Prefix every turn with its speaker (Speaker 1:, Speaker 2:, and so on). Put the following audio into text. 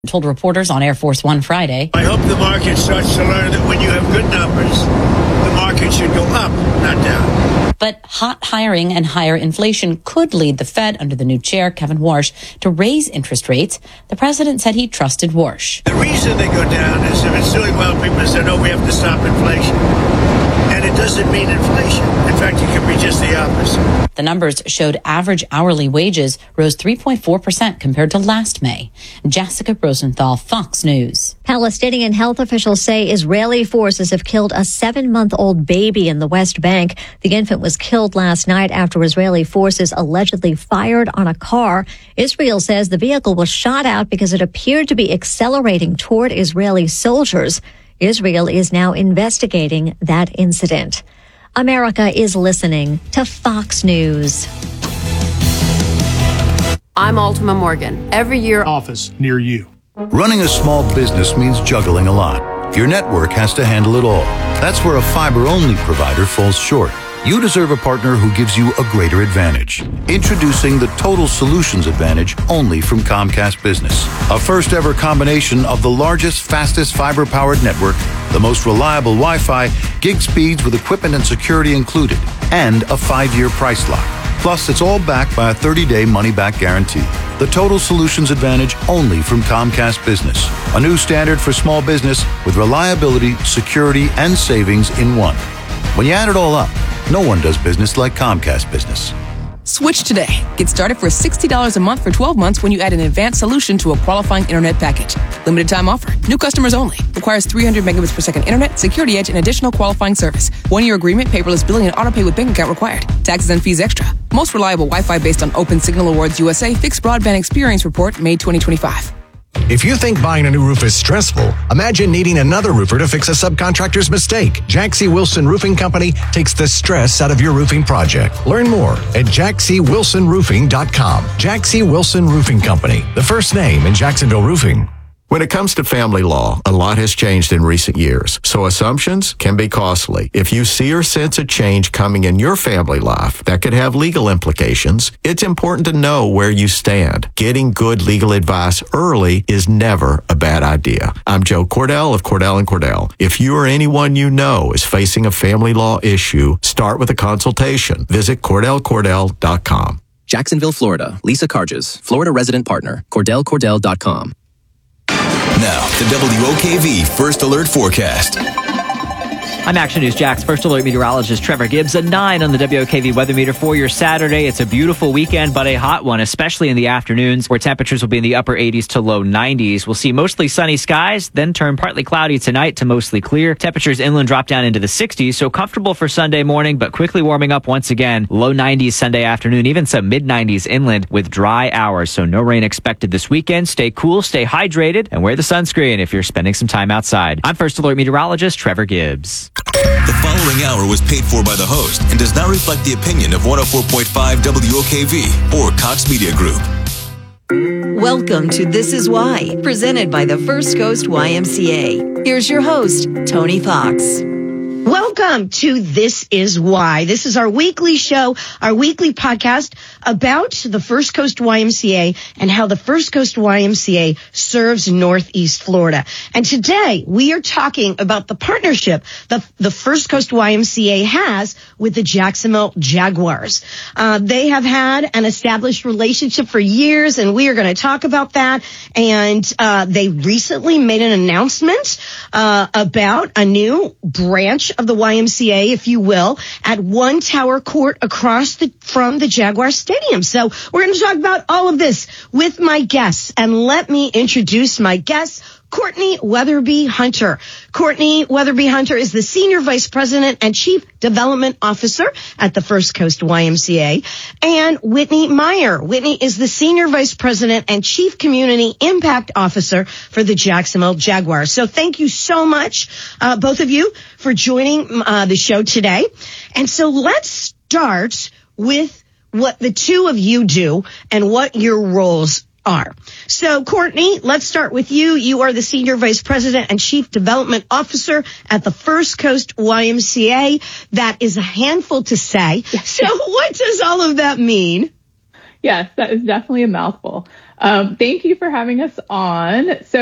Speaker 1: told reporters on Air Force One Friday.
Speaker 2: I hope the market starts to learn that when you have good numbers, the market should go up, not down.
Speaker 1: But hot hiring and higher inflation could lead the Fed under the new chair, Kevin Warsh, to raise interest rates. The president said he trusted Warsh.
Speaker 2: The reason they go down is if it's doing well, people say, no, we have to stop inflation. And it doesn't mean inflation. In fact, it could be just the opposite.
Speaker 1: The numbers showed average hourly wages rose 3.4% compared to last May. Jessica Rosenthal, Fox News.
Speaker 3: Palestinian health officials say Israeli forces have killed a 7-month-old baby in the West Bank. The infant was killed last night after Israeli forces allegedly fired on a car. Israel says the vehicle was shot out because it appeared to be accelerating toward Israeli soldiers. Israel is now investigating that incident. America is listening to Fox News.
Speaker 4: I'm Altima Morgan. Every year,
Speaker 5: office near you.
Speaker 6: Running a small business means juggling a lot. Your network has to handle it all. That's where a fiber-only provider falls short. You deserve a partner who gives you a greater advantage. Introducing the Total Solutions Advantage only from Comcast Business. A first-ever combination of the largest, fastest fiber-powered network, the most reliable Wi-Fi, gig speeds with equipment and security included, and a 5-year price lock. Plus, it's all backed by a 30-day money-back guarantee. The Total Solutions Advantage only from Comcast Business. A new standard for small business with reliability, security, and savings in one. When you add it all up, no one does business like Comcast Business.
Speaker 7: Switch today. Get started for $60 a month for 12 months when you add an advanced solution to a qualifying internet package. Limited time offer. New customers only. Requires 300 megabits per second internet, security edge, and additional qualifying service. 1-year agreement, paperless billing, and autopay with bank account required. Taxes and fees extra. Most reliable Wi-Fi based on Open Signal Awards USA Fixed Broadband Experience Report, May 2025.
Speaker 8: If you think buying a new roof is stressful, imagine needing another roofer to fix a subcontractor's mistake. Jack C. Wilson Roofing Company takes the stress out of your roofing project. Learn more at jackcwilsonroofing.com. Jack C. Wilson Roofing Company, the first name in Jacksonville roofing.
Speaker 9: When it comes to family law, a lot has changed in recent years, so assumptions can be costly. If you see or sense a change coming in your family life that could have legal implications, it's important to know where you stand. Getting good legal advice early is never a bad idea. I'm Joe Cordell of Cordell & Cordell. If you or anyone you know is facing a family law issue, start with a consultation. Visit CordellCordell.com.
Speaker 10: Jacksonville, Florida. Lisa Carges, Florida resident partner. CordellCordell.com.
Speaker 11: Now, the WOKV First Alert Forecast.
Speaker 12: I'm Action News Jack's First Alert meteorologist Trevor Gibbs. A 9 on the WOKV weather meter for your Saturday. It's a beautiful weekend, but a hot one, especially in the afternoons, where temperatures will be in the upper 80s to low 90s. We'll see mostly sunny skies, then turn partly cloudy tonight to mostly clear. Temperatures inland drop down into the 60s, so comfortable for Sunday morning, but quickly warming up once again. Low 90s Sunday afternoon, even some mid-90s inland with dry hours, so no rain expected this weekend. Stay cool, stay hydrated, and wear the sunscreen if you're spending some time outside. I'm First Alert meteorologist Trevor Gibbs.
Speaker 11: The following hour was paid for by the host and does not reflect the opinion of 104.5 WOKV or Cox Media Group.
Speaker 13: Welcome to This Is Why, presented by the First Coast YMCA. Here's your host, Tony Fox.
Speaker 14: Welcome to This Is Why. This is our weekly show, our weekly podcast about the First Coast YMCA and how the First Coast YMCA serves Northeast Florida. And today we are talking about the partnership that the First Coast YMCA has with the Jacksonville Jaguars. They have had an established relationship for years, and we are going to talk about that. And they recently made an announcement about a new branch of the YMCA, if you will, at One Tower Court across from the Jaguar Stadium. So we're going to talk about all of this with my guests. And let me introduce my guests. Courtney Weatherby Hunter. Courtney Weatherby Hunter is the Senior Vice President and Chief Development Officer at the First Coast YMCA. And Whitney Meyer. Whitney is the Senior Vice President and Chief Community Impact Officer for the Jacksonville Jaguars. So thank you so much, both of you, for joining the show today. And so let's start with what the two of you do and what your roles are. So, Courtney, let's start with you. You are the Senior Vice President and Chief Development Officer at the First Coast YMCA. That is a handful to say. Yes. So what does all of that mean?
Speaker 15: Yes, that is definitely a mouthful.
Speaker 5: Thank you for having us on. So